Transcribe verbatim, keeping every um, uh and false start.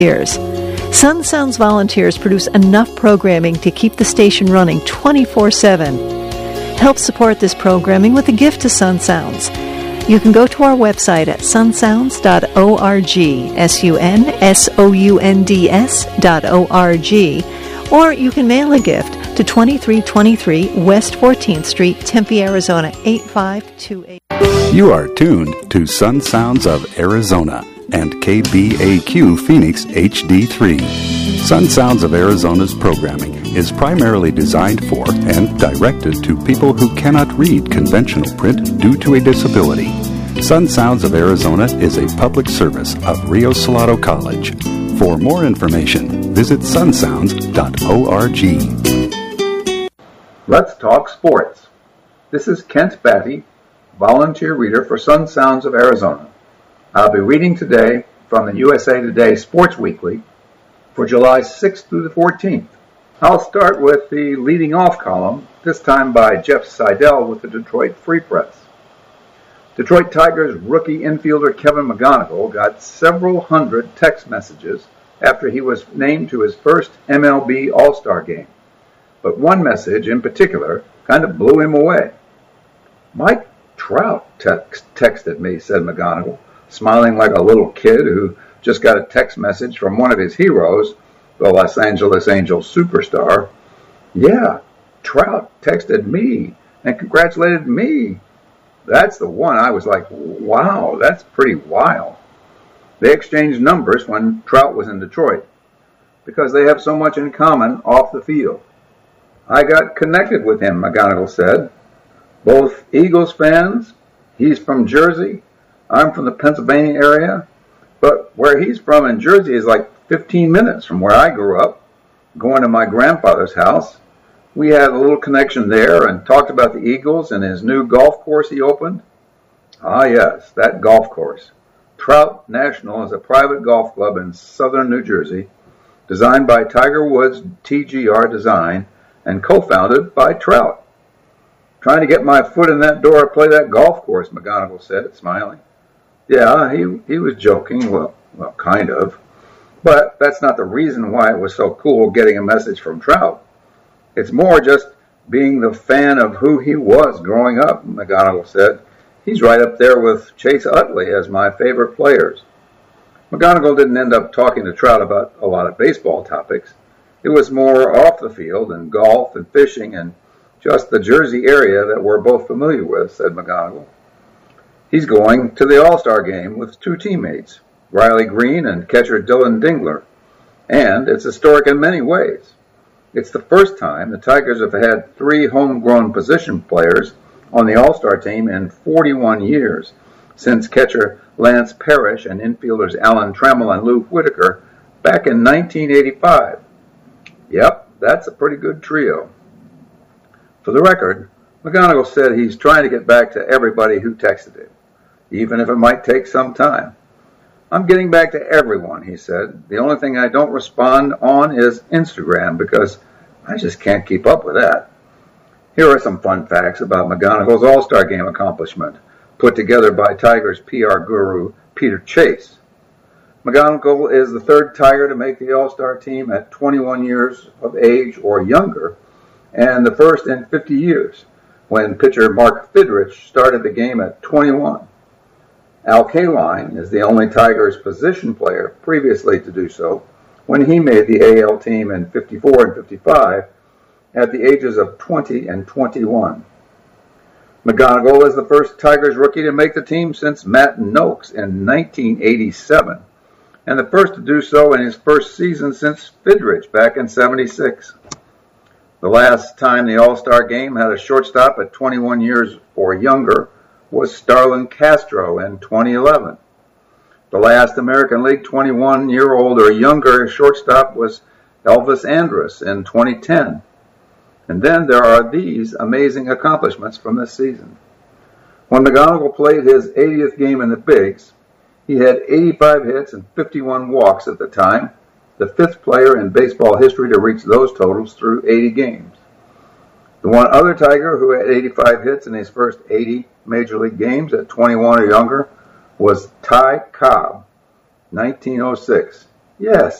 years. Sun Sounds volunteers produce enough programming to keep the station running twenty-four seven. Help support this programming with a gift to Sun Sounds. You can go to our website at sun sounds dot org, S U N S O U N D S dot O R G, or you can mail a gift to twenty-three twenty-three West fourteenth Street, Tempe, Arizona, eight five two eight. You are tuned to Sun Sounds of Arizona and K B A Q Phoenix H D three. Sun Sounds of Arizona's programming is primarily designed for and directed to people who cannot read conventional print due to a disability. Sun Sounds of Arizona is a public service of Rio Salado College. For more information, visit sun sounds dot org. Let's talk sports. This is Kent Batty, volunteer reader for Sun Sounds of Arizona. I'll be reading today from the U S A Today Sports Weekly for July sixth through the fourteenth. I'll start with the leading off column, this time by Jeff Seidel with the Detroit Free Press. Detroit Tigers rookie infielder Kevin McGonigal got several hundred text messages after he was named to his first M L B All-Star game. But one message in particular kind of blew him away. Mike Trout text, texted me, said McGonigal, smiling like a little kid who just got a text message from one of his heroes, the Los Angeles Angels superstar. Yeah, Trout texted me and congratulated me. That's the one. I was like, wow, that's pretty wild. They exchanged numbers when Trout was in Detroit because they have so much in common off the field. I got connected with him, McGonigal said. Both Eagles fans. He's from Jersey. I'm from the Pennsylvania area. But where he's from in Jersey is like fifteen minutes from where I grew up, going to my grandfather's house. We had a little connection there and talked about the Eagles and his new golf course he opened. Ah, yes, that golf course. Trout National is a private golf club in southern New Jersey, designed by Tiger Woods T G R Design and co-founded by Trout. Trying to get my foot in that door to play that golf course, McGonigal said, smiling. Yeah, he he was joking, well, well, kind of. But that's not the reason why it was so cool getting a message from Trout. It's more just being the fan of who he was growing up, McGonigal said. He's right up there with Chase Utley as my favorite players. McGonigal didn't end up talking to Trout about a lot of baseball topics. It was more off the field and golf and fishing and just the Jersey area that we're both familiar with, said McGonigal. He's going to the All-Star game with two teammates, Riley Green and catcher Dylan Dingler, and it's historic in many ways. It's the first time the Tigers have had three homegrown position players on the All-Star team in forty-one years, since catcher Lance Parrish and infielders Alan Trammell and Lou Whitaker back in nineteen eighty-five. Yep, that's a pretty good trio. For the record, McGonigal said he's trying to get back to everybody who texted him, even if it might take some time. I'm getting back to everyone, he said. The only thing I don't respond on is Instagram because I just can't keep up with that. Here are some fun facts about McGonigal's All-Star Game accomplishment, put together by Tigers P R guru Peter Chase. McGonigal is the third Tiger to make the All-Star team at twenty-one years of age or younger, and the first in fifty years, when pitcher Mark Fidrich started the game at twenty-one. Al Kaline is the only Tigers position player previously to do so when he made the A L team in fifty-four and fifty-five at the ages of twenty and twenty-one. McGonigal is the first Tigers rookie to make the team since Matt Noakes in nineteen eighty-seven, and the first to do so in his first season since Fidrich back in seventy-six. The last time the All-Star game had a shortstop at twenty-one years or younger was Starlin Castro in twenty eleven. The last American League twenty-one-year-old or younger shortstop was Elvis Andrus in twenty ten. And then there are these amazing accomplishments from this season. When McGonigal played his eightieth game in the Bigs, he had eighty-five hits and fifty-one walks at the time, the fifth player in baseball history to reach those totals through eighty games. The one other Tiger who had eighty-five hits in his first eighty Major League games at twenty-one or younger was Ty Cobb, nineteen oh six. Yes.